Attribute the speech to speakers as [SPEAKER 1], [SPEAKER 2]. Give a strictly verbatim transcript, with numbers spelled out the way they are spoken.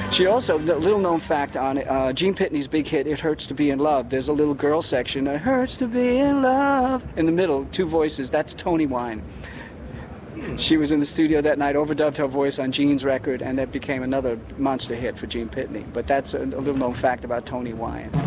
[SPEAKER 1] She also, a little known fact on uh, Gene Pitney's big hit, It Hurts to Be in Love, there's a little girl section, It Hurts to Be in Love. In the middle, two voices, that's Toni Wine. She was in the studio that night, overdubbed her voice on Gene's record, and that became another monster hit for Gene Pitney. But that's a, a little known fact about Toni Wine.